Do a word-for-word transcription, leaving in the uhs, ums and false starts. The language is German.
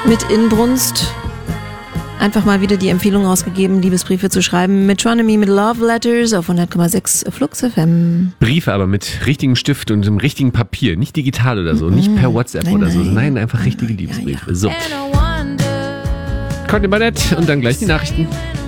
mit Inbrunst einfach mal wieder die Empfehlung rausgegeben, Liebesbriefe zu schreiben. Metronomy mit Love Letters auf hundert Komma sechs Flux F M. Briefe aber mit richtigem Stift und dem richtigen Papier. Nicht digital oder so, Mhm. nicht per WhatsApp Nein, oder so. nein. Nein, einfach richtige Liebesbriefe. Ja, ja. So. Conny Ballett und dann gleich die Nachrichten.